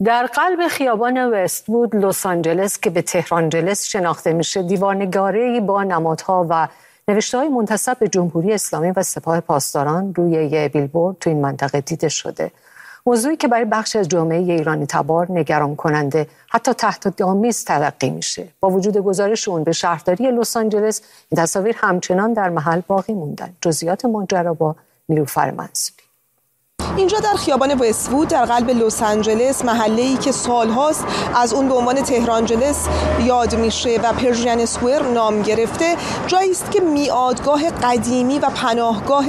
در قلب خیابان وست‌وود لس آنجلس که به تهرانجلس شناخته میشه، دیوارنگاره‌ای با نمادها و نوشته‌های منتسب به جمهوری اسلامی و سپاه پاسداران روی یک بیلبورد تو این منطقه دیده شده. موضوعی که برای بخش از جامعه ایرانی تبار نگران کننده، حتی تهدیدآمیز تلقی میشه. با وجود گزارش اون به شهرداری لس آنجلس، این تصاویر همچنان در محل باقی موندن. جزئیات ماجرا با نیلوفر منصوری. اینجا در خیابان وست‌وود در قلب لس آنجلس، محله‌ای که سالهاست از اون به عنوان تهرانجلس یاد میشه و پرژین اسکوئر نام گرفته، جایی است که میادگاه قدیمی و پناهگاه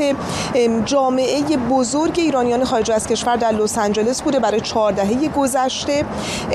جامعه بزرگ ایرانیان خارج از کشور در لس آنجلس بوده. برای 4 دهه گذشته،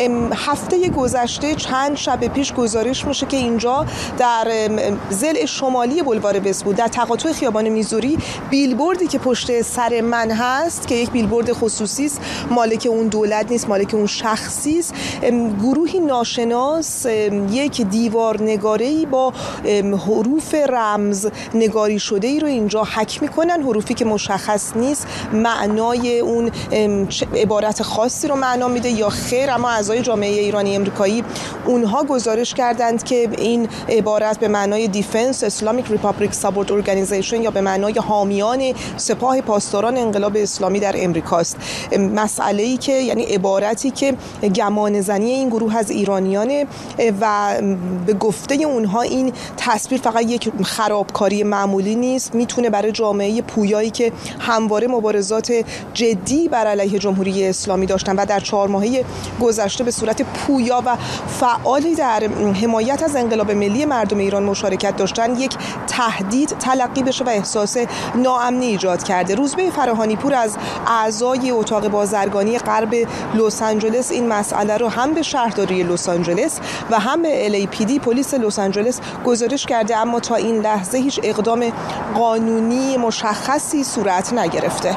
هفته گذشته چند شب پیش گزارش میشه که اینجا در ضلع شمالی بولوار وست‌وود در تقاطع خیابان میزوری، بیلبوردی که پشت سر من هست که یک بیلبورد خصوصی است، مالک اون دولت نیست، مالک اون شخصی است، گروهی ناشناس یک دیوار نگاره‌ای با حروف رمز نگاری شده ای رو اینجا حک میکنن، حروفی که مشخص نیست معنای اون عبارت خاصی رو معنا میده یا خیر، اما اعضای جامعه ایرانی امریکایی اونها گزارش کردند که این عبارت به معنای دیفنس اسلامیک ریپابلیک ساپورت ارگانیزیشن یا به معنای حامیان سپاه پاسداران انقلاب اسلامی در امریکاست. مسئله‌ای که یعنی عبارتی که گمان زنی این گروه از ایرانیان و به گفته اونها این تصویر فقط یک خرابکاری معمولی نیست، میتونه برای جامعه پویایی که همواره مبارزات جدی بر علیه جمهوری اسلامی داشتن و در 4 ماهه گذشته به صورت پویا و فعالی در حمایت از انقلاب ملی مردم ایران مشارکت داشتن، یک تهدید تلقی بشه و احساس ناامنی ایجاد کرده. روزبه فراهانی پور از اعضای اتاق بازرگانی غرب لس آنجلس این مسئله رو هم به شهرداری لس آنجلس و هم به LAPD پلیس لس آنجلس گزارش کرده، اما تا این لحظه هیچ اقدام قانونی مشخصی صورت نگرفته.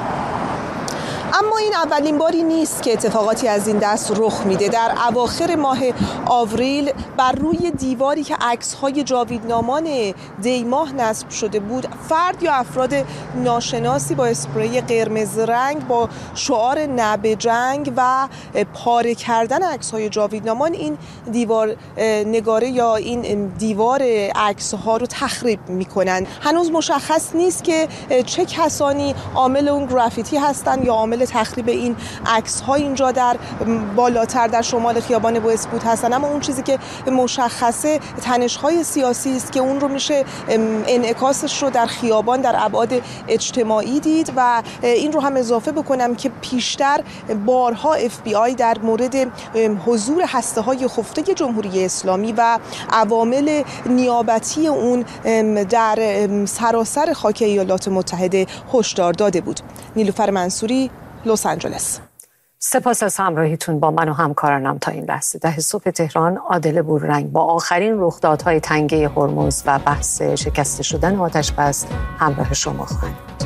اما این اولین باری نیست که اتفاقاتی از این دست رخ میده. در اواخر ماه آوریل بر روی دیواری که عکس‌های جاویدنامان دی ماه نصب شده بود، فرد یا افراد ناشناسی با اسپری قرمز رنگ با شعار نه به جنگ و پاره کردن عکس‌های جاویدنامان این دیوار نگاره یا این دیوار عکس‌ها رو تخریب میکنن. هنوز مشخص نیست که چه کسانی عامل اون گرافیتی هستن یا عامل تخریب این عکس‌ها اینجا در بالاتر در شمال خیابان وست‌وود هستن، اما اون چیزی که مشخصه تنش‌های سیاسی است که اون رو میشه انعکاسش رو در خیابان در ابعاد اجتماعی دید. و این رو هم اضافه بکنم که پیشتر بارها FBI در مورد حضور هسته‌های خفته جمهوری اسلامی و عوامل نیابتی اون در سراسر خاک ایالات متحده هشدار داده بود. نیلوفر منصوری، لس آنجلس. سپاس از همراهیتون با من و همکارانم تا این لحظه. 10 صبح تهران، عادل بوررنگ با آخرین رخدادهای تنگه هرمز و بحث شکسته شدن آتش‌بس همراه شما خواهد.